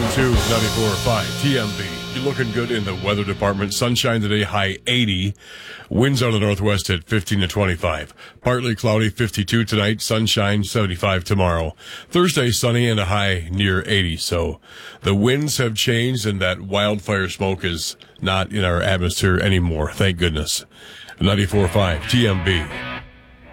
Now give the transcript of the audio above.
to 94.5 TMB. You're looking good in the weather department. Sunshine today, high 80. Winds out of the northwest at 15 to 25. Partly cloudy, 52 tonight. Sunshine, 75 tomorrow. Thursday, sunny and a high near 80. So the winds have changed and that wildfire smoke is not in our atmosphere anymore. Thank goodness. 94.5 TMB.